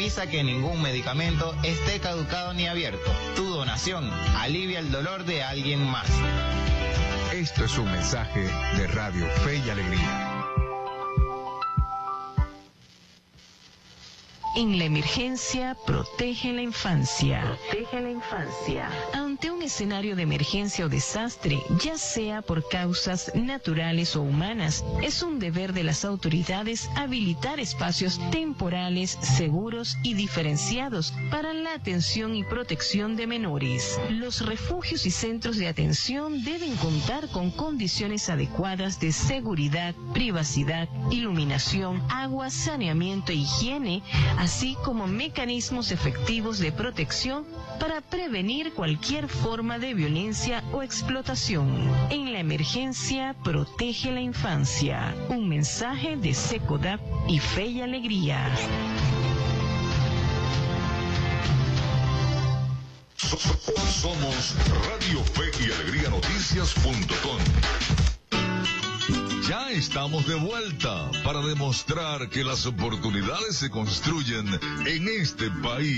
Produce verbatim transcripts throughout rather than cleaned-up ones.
revisa que ningún medicamento esté caducado ni abierto. Tu donación alivia el dolor de alguien más. Esto es un mensaje de Radio Fe y Alegría. En la emergencia, protege la infancia. Protege la infancia. Ante un escenario de emergencia o desastre, ya sea por causas naturales o humanas, es un deber de las autoridades habilitar espacios temporales, seguros y diferenciados para la atención y protección de menores. Los refugios y centros de atención deben contar con condiciones adecuadas de seguridad, privacidad, iluminación, agua, saneamiento e higiene, así como mecanismos efectivos de protección para prevenir cualquier forma de violencia o explotación. En la emergencia, protege la infancia. Un mensaje de SECODAP y Fe y Alegría. Somos Radio Fe y Alegría Noticias punto com. Ya estamos de vuelta para demostrar que las oportunidades se construyen en este país.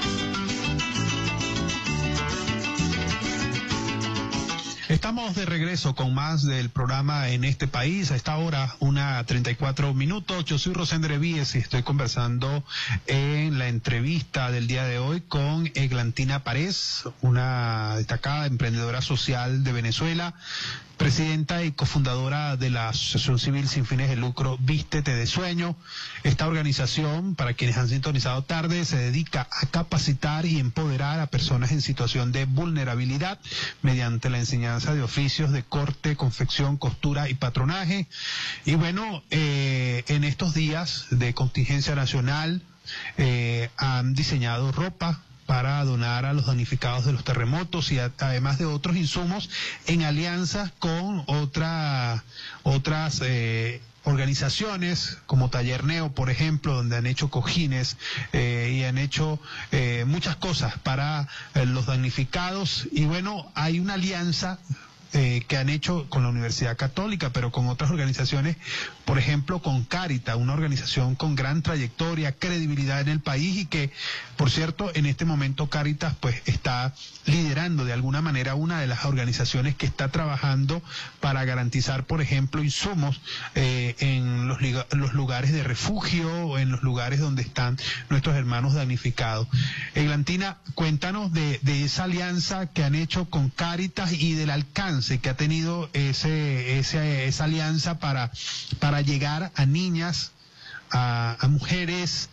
Estamos de regreso con más del programa En este país. A esta hora, una treinta y cuatro minutos. Yo soy Rosendre Víez y estoy conversando en la entrevista del día de hoy con Eglantina Párez, una destacada emprendedora social de Venezuela, presidenta y cofundadora de la Asociación Civil Sin Fines de Lucro Vístete de Sueño. Esta organización, para quienes han sintonizado tarde, se dedica a capacitar y empoderar a personas en situación de vulnerabilidad mediante la enseñanza de oficios de corte, confección, costura y patronaje. Y bueno, eh, en estos días de contingencia nacional eh, han diseñado ropa para donar a los damnificados de los terremotos y a, además de otros insumos en alianzas con otra, otras eh, organizaciones como Taller Neo, por ejemplo, donde han hecho cojines eh, y han hecho eh, muchas cosas para eh, los damnificados. Y bueno, hay una alianza Eh, que han hecho con la Universidad Católica, pero con otras organizaciones, por ejemplo con Cáritas, una organización con gran trayectoria, credibilidad en el país y que, por cierto, en este momento Cáritas pues está liderando de alguna manera una de las organizaciones que está trabajando para garantizar, por ejemplo, insumos eh, en los, los lugares de refugio o en los lugares donde están nuestros hermanos damnificados. Eglantina, cuéntanos de, de esa alianza que han hecho con Cáritas y del alcance que ha tenido ese, ese esa alianza para para llegar a niñas, a, a mujeres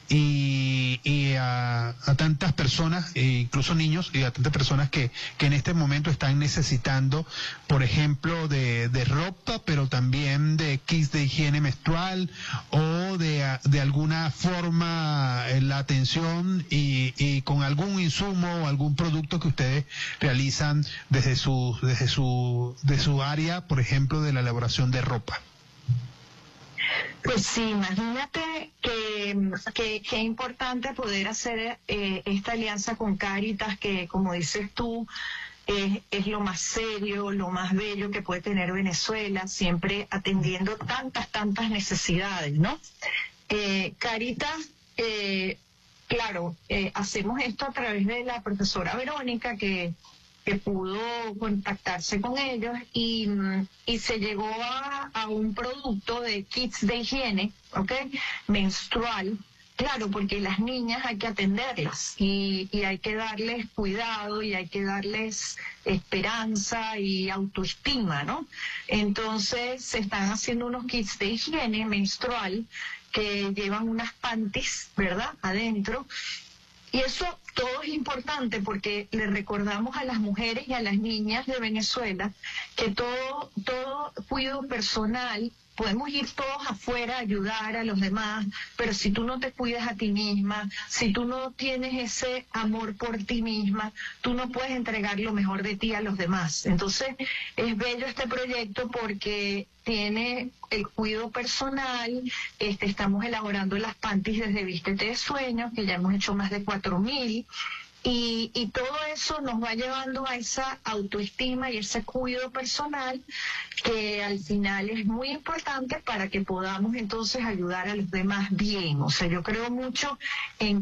y, y a, a tantas personas, e incluso niños, y a tantas personas que, que en este momento están necesitando, por ejemplo, de, de ropa, pero también de kits de higiene menstrual o de, de alguna forma eh, la atención y, y con algún insumo o algún producto que ustedes realizan desde su, desde su, de su área, por ejemplo, de la elaboración de ropa. Pues sí, imagínate que que, que importante poder hacer eh, esta alianza con Cáritas, que como dices tú, es, es lo más serio, lo más bello que puede tener Venezuela, siempre atendiendo tantas, tantas necesidades, ¿no? Eh, Cáritas, eh, claro, eh, hacemos esto a través de la profesora Verónica, que que pudo contactarse con ellos y, y se llegó a, a un producto de kits de higiene, ¿ok? Menstrual, claro, porque las niñas hay que atenderlas y, y hay que darles cuidado y hay que darles esperanza y autoestima, ¿no? Entonces se están haciendo unos kits de higiene menstrual que llevan unas panties, ¿verdad?, adentro. Y eso todo es importante porque le recordamos a las mujeres y a las niñas de Venezuela que todo, todo cuidado personal, podemos ir todos afuera a ayudar a los demás, pero si tú no te cuidas a ti misma, si tú no tienes ese amor por ti misma, tú no puedes entregar lo mejor de ti a los demás. Entonces es bello este proyecto porque tiene el cuidado personal, este, estamos elaborando las panties desde Vístete de Sueño, que ya hemos hecho más de cuatro mil, y, y todo eso nos va llevando a esa autoestima y ese cuidado personal que al final es muy importante para que podamos entonces ayudar a los demás bien. O sea, yo creo mucho en